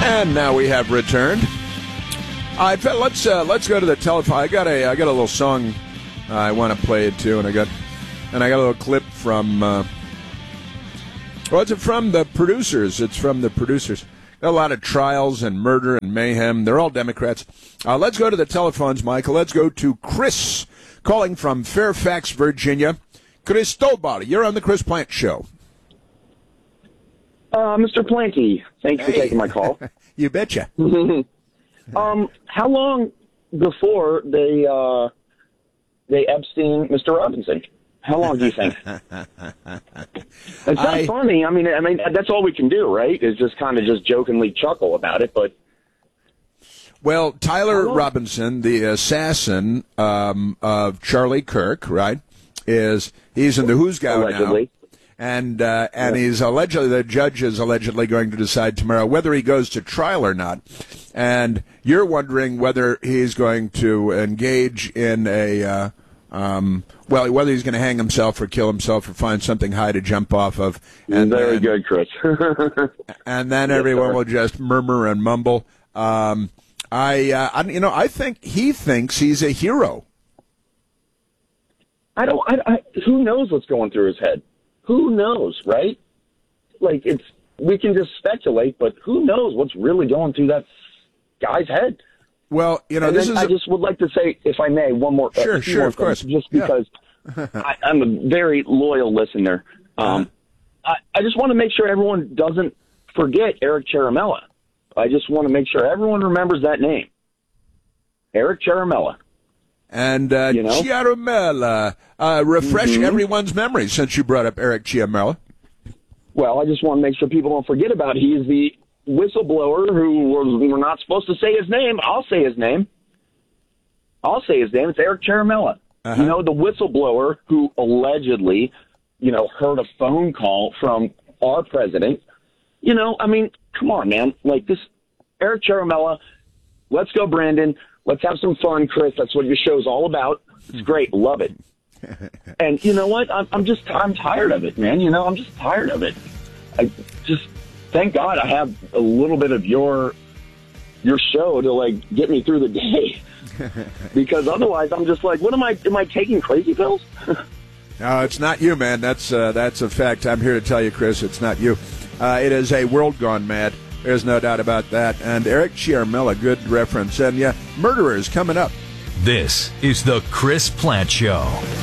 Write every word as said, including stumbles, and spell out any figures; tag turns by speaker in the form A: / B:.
A: And now we have returned. Uh, let's uh, let's go to the telephone. I got a I got a little song uh, I want to play it too, and I got and I got a little clip from. Uh, well, it's from the producers. It's from the producers. Got a lot of trials and murder and mayhem. They're all Democrats. Uh, let's go to the telephones, Michael. Let's go to Chris, calling from Fairfax, Virginia. Cristobal, you're on the Chris Plante Show.
B: Uh, Mister Planty, thanks
A: hey.
B: for taking my call.
A: You betcha.
B: um, how long before they uh, they Epstein Mister Robinson? How long do you think? It's not
A: I,
B: funny. I mean, I mean that's all we can do, right? Is just kind of just jokingly chuckle about it. But
A: well, Tyler Robinson, the assassin um, of Charlie Kirk, right? Is he's in the Who's Go
B: allegedly.
A: now. And uh, and he's allegedly, the judge is allegedly going to decide tomorrow whether he goes to trial or not. And you're wondering whether he's going to engage in a, uh, um, well, whether he's going to hang himself or kill himself or find something high to jump off of. And
B: Very
A: then,
B: good, Chris.
A: and then
B: Yes,
A: everyone
B: sir.
A: will just murmur and mumble. Um, I, uh, I, you know, I think he thinks he's a hero.
B: I don't. I, I, who knows what's going through his head? Who knows, right? Like it's we can just speculate, but who knows what's really going through that guy's head?
A: Well, you know,
B: and
A: this
B: then
A: is.
B: I
A: a,
B: just would like to say, if I may, one more.
A: Sure,
B: uh,
A: sure,
B: more
A: of course.
B: things, just
A: Yeah.
B: because I, I'm a very loyal listener. Um, I, I just want to make sure everyone doesn't forget Eric Ciaramella. I just want to make sure everyone remembers that name, Eric Ciaramella.
A: And uh,
B: You know?
A: Ciaramella, uh, refresh
B: Mhm.
A: everyone's memory since you brought up Eric Ciaramella.
B: Well, I just want to make sure people don't forget about it. He is the whistleblower who was, we were not supposed to say his name. I'll say his name. I'll say his name. It's Eric Ciaramella.
A: Uh-huh.
B: You know, the whistleblower who allegedly, you know, heard a phone call from our president. You know, I mean, come on, man. Like this, Eric Ciaramella, let's go, Brandon. Let's have some fun, Chris. That's what your show's all about. It's great. Love it. And you know what? I'm, I'm just, I'm tired of it, man. You know, I'm just tired of it. I just, thank God I have a little bit of your, your show to like get me through the day. Because otherwise I'm just like, what am I, am I taking crazy pills?
A: No, it's not you, man. That's uh, that's a fact. I'm here to tell you, Chris, it's not you. Uh, it is a world gone mad. There's no doubt about that. And Eric Ciaramella, good reference. And yeah, murderers coming up.
C: This is the Chris Plante Show.